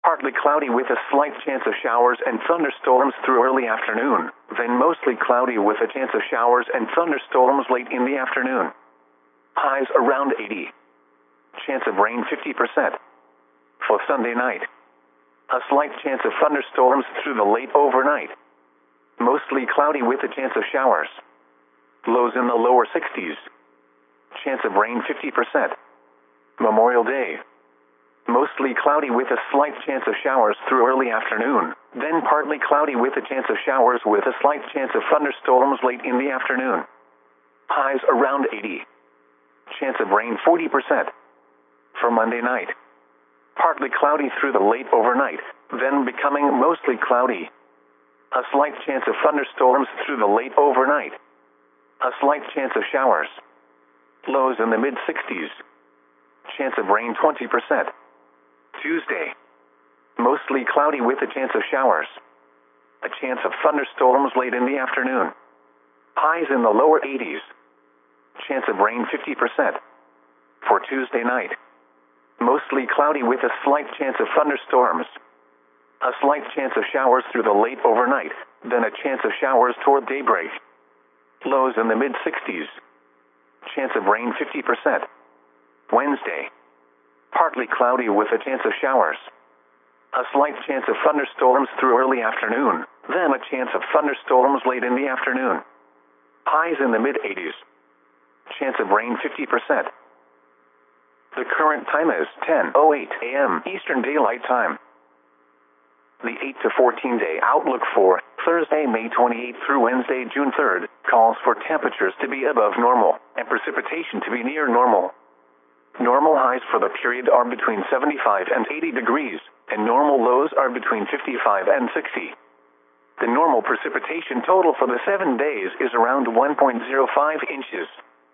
Partly cloudy with a slight chance of showers and thunderstorms through early afternoon, then mostly cloudy with a chance of showers and thunderstorms late in the afternoon. Highs around 80. Chance of rain 50%. For Sunday night, a slight chance of thunderstorms through the late overnight. Mostly cloudy with a chance of showers. Lows in the lower 60s. Chance of rain 50%. Memorial Day. Mostly cloudy with a slight chance of showers through early afternoon, then partly cloudy with a chance of showers with a slight chance of thunderstorms late in the afternoon. Highs around 80. Chance of rain 40%. For Monday night, partly cloudy through the late overnight, then becoming mostly cloudy. A slight chance of thunderstorms through the late overnight. A slight chance of showers. Lows in the mid-60s. Chance of rain 20%. Tuesday, mostly cloudy with a chance of showers. A chance of thunderstorms late in the afternoon. Highs in the lower 80s. Chance of rain 50%. For Tuesday night, mostly cloudy with a slight chance of thunderstorms. A slight chance of showers through the late overnight, then a chance of showers toward daybreak. Lows in the mid-60s. Chance of rain 50%. Wednesday, partly cloudy with a chance of showers. A slight chance of thunderstorms through early afternoon, then a chance of thunderstorms late in the afternoon. Highs in the mid-80s. Chance of rain 50%. The current time is 10:08 a.m. Eastern Daylight Time. The 8 to 14 day outlook for Thursday, May 28 through Wednesday, June 3rd, calls for temperatures to be above normal and precipitation to be near normal. Normal highs for the period are between 75 and 80 degrees, and normal lows are between 55 and 60. The normal precipitation total for the 7 days is around 1.05 inches.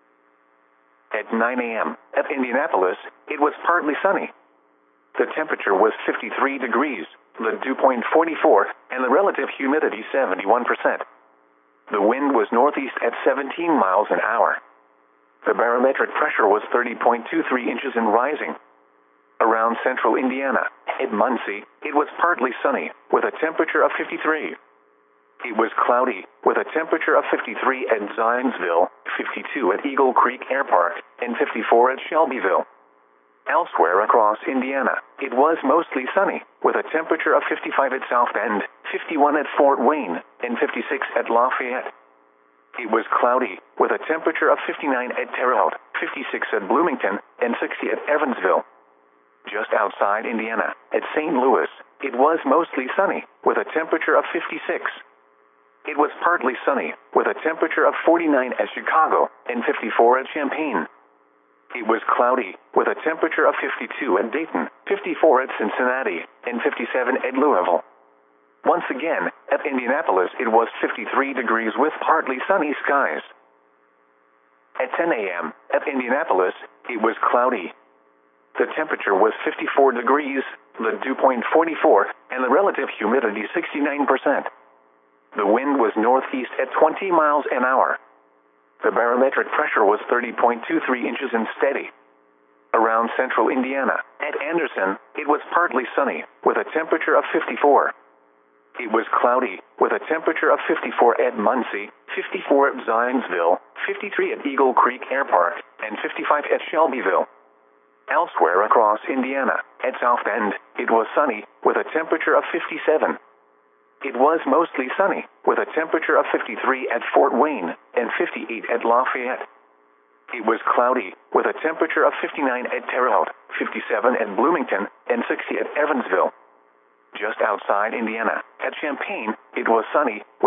At 9 a.m. at Indianapolis, it was partly sunny. The temperature was 53 degrees, the dew point 44, and the relative humidity 71%. The wind was northeast at 17 miles an hour. The barometric pressure was 30.23 inches and rising. Around central Indiana, at Muncie, it was partly sunny, with a temperature of 53. It was cloudy, with a temperature of 53 at Zionsville, 52 at Eagle Creek Air Park, and 54 at Shelbyville. Elsewhere across Indiana, it was mostly sunny, with a temperature of 55 at South Bend, 51 at Fort Wayne, and 56 at Lafayette. It was cloudy, with a temperature of 59 at Terre Haute, 56 at Bloomington, and 60 at Evansville. Just outside Indiana, at St. Louis, it was mostly sunny, with a temperature of 56. It was partly sunny, with a temperature of 49 at Chicago, and 54 at Champaign. It was cloudy, with a temperature of 52 at Dayton, 54 at Cincinnati, and 57 at Louisville. Once again, at Indianapolis it was 53 degrees with partly sunny skies. At 10 a.m. at Indianapolis, it was cloudy. The temperature was 54 degrees, the dew point 44, and the relative humidity 69%. The wind was northeast at 20 miles an hour. The barometric pressure was 30.23 inches and steady. Around central Indiana, at Anderson, it was partly sunny, with a temperature of 54. It was cloudy, with a temperature of 54 at Muncie, 54 at Zionsville, 53 at Eagle Creek Air Park, and 55 at Shelbyville. Elsewhere across Indiana, at South Bend, it was sunny, with a temperature of 57. It was mostly sunny, with a temperature of 53 at Fort Wayne, and 58 at Lafayette. It was cloudy, with a temperature of 59 at Terre Haute, 57 at Bloomington, and 60 at Evansville. Just outside Indiana, at Champaign, it was sunny,